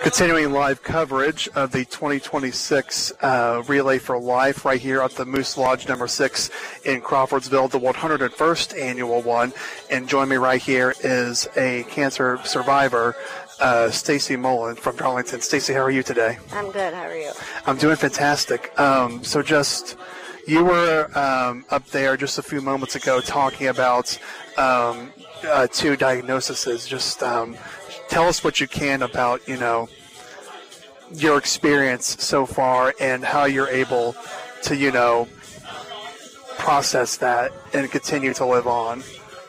Continuing live coverage of the 2026 Relay for Life right here at the Moose Lodge number 6 in Crawfordsville, the 101st annual one. And join me right here is a cancer survivor, Stacy Mullen from Darlington. Stacy, how are you today? I'm good. How are you? I'm doing fantastic. You were up there just a few moments ago talking about 2 diagnoses. Just tell us what you can about, your experience so far and how you're able to, process that and continue to live on.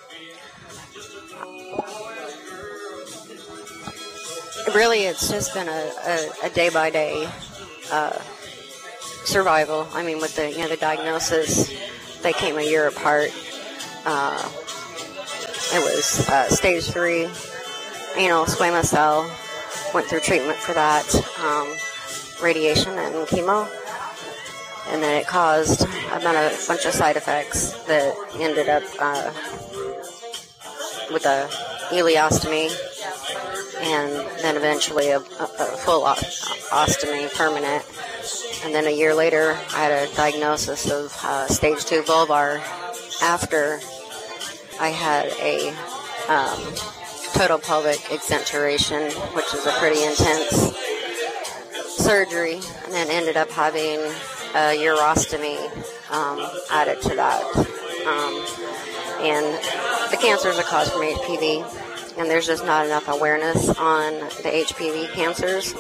Really, it's just been a day-by-day survival. I mean, with the diagnosis, they came a year apart. It was stage 3, squamous cell. Went through treatment for that, radiation and chemo, and then it caused a bunch of side effects that ended up with a ileostomy, and then eventually a full ostomy, permanent. And then a year later, I had a diagnosis of stage 2 vulvar after I had a total pelvic exenteration, which is a pretty intense surgery, and then ended up having a urostomy added to that. And the cancers are caused from HPV, and there's just not enough awareness on the HPV cancers.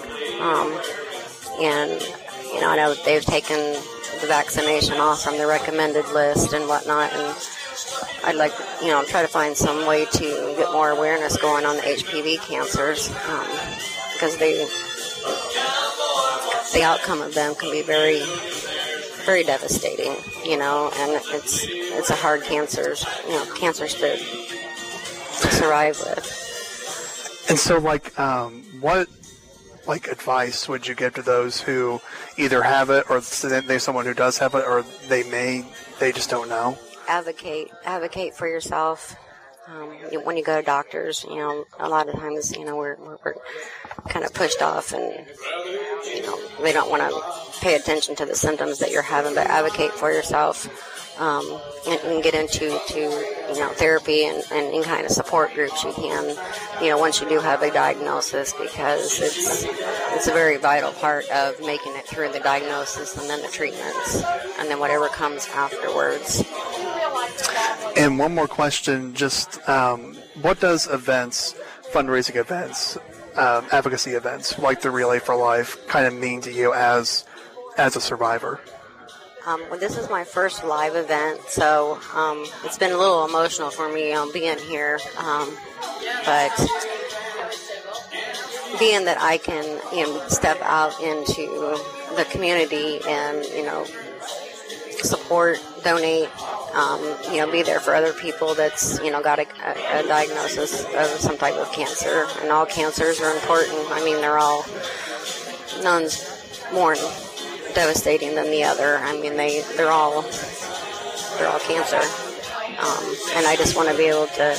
And, I know they've taken the vaccination off from the recommended list and whatnot, and I'd like to, try to find some way to get more awareness going on the HPV cancers, because the outcome of them can be very, very devastating, and it's a hard cancers to survive with. And so, what advice would you give to those who either have it, or there's someone who does have it, or they just don't know? Advocate for yourself. When you go to doctors, a lot of times, we're kind of pushed off, and they don't want to pay attention to the symptoms that you're having. But advocate for yourself, and get into therapy and any kind of support groups you can. Once you do have a diagnosis, because it's a very vital part of making it through the diagnosis and then the treatments and then whatever comes afterwards. And one more question, just what does fundraising events, advocacy events like the Relay for Life kind of mean to you as a survivor? Well, this is my first live event, so it's been a little emotional for me being here, but being that I can step out into the community and support, donate, be there for other people that's, got a diagnosis of some type of cancer. And all cancers are important. I mean, none's more devastating than the other. I mean, they're all cancer. And I just want to be able to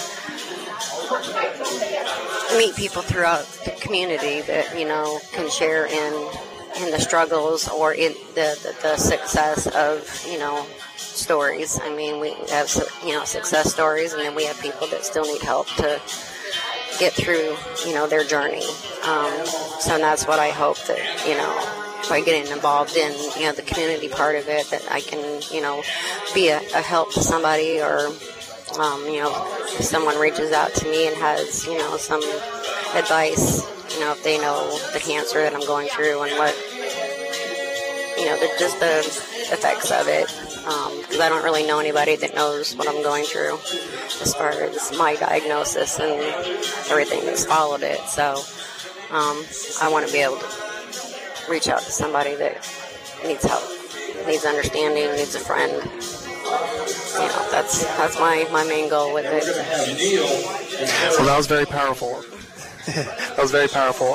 meet people throughout the community that, can share in the struggles or in the success of, stories. I mean, we have, success stories, and then we have people that still need help to get through, their journey. So that's what I hope that, by getting involved in, the community part of it, that I can, be a help to somebody, or, if someone reaches out to me and has, some advice, if they know the cancer that I'm going through and what, just the effects of it. Because I don't really know anybody that knows what I'm going through as far as my diagnosis and everything that's followed it. So I want to be able to reach out to somebody that needs help, needs understanding, needs a friend. That's my main goal with it. Well, that was very powerful. That was very powerful.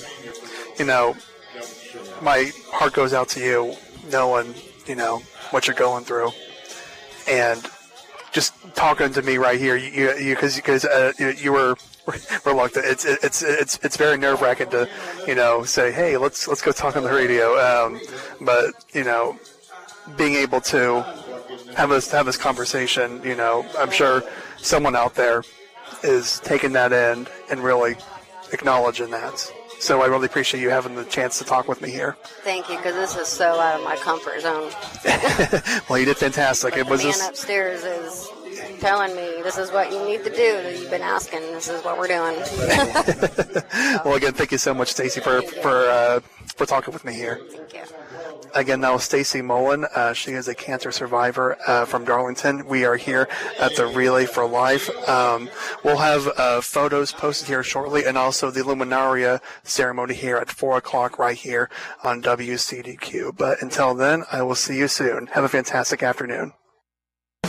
My heart goes out to you, knowing, what you're going through, and just talking to me right here. Because you were reluctant. It's very nerve wracking to, say, hey, let's go talk on the radio. But being able to have this conversation, I'm sure someone out there is taking that in and really acknowledging that. So I really appreciate you having the chance to talk with me here. Thank you, because this is so out of my comfort zone. Well, you did fantastic. But the man upstairs is telling me this is what you need to do. That you've been asking. This is what we're doing. Well, again, thank you so much, Stacy, for talking with me here. Thank you. Again, that was Stacy Mullen. She is a cancer survivor from Darlington. We are here at the Relay for Life. We'll have photos posted here shortly, and also the Luminaria ceremony here at 4 o'clock right here on WCDQ. But until then, I will see you soon. Have a fantastic afternoon.